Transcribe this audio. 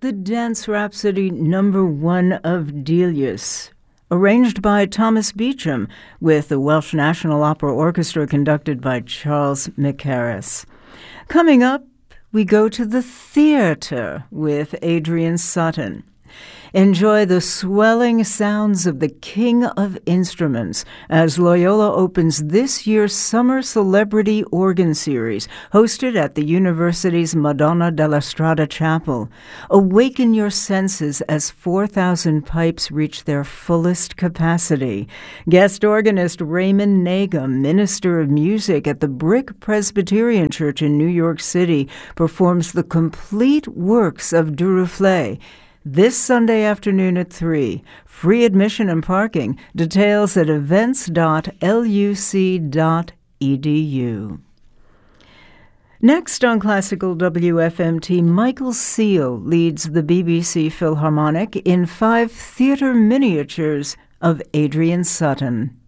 the Dance Rhapsody #1 of Delius, arranged by Thomas Beecham with the Welsh National Opera Orchestra conducted by Charles Mackerras. Coming up, we go to the theater with Adrian Sutton. Enjoy the swelling sounds of the King of Instruments as Loyola opens this year's Summer Celebrity Organ Series, hosted at the university's Madonna della Strada Chapel. Awaken your senses as 4,000 pipes reach their fullest capacity. Guest organist Raymond Nagum, minister of music at the Brick Presbyterian Church in New York City, performs the complete works of Duruflé. This Sunday afternoon at 3. Free admission and parking. Details at events.luc.edu. Next on Classical WFMT, Michael Seal leads the BBC Philharmonic in 5 theater miniatures of Adrian Sutton.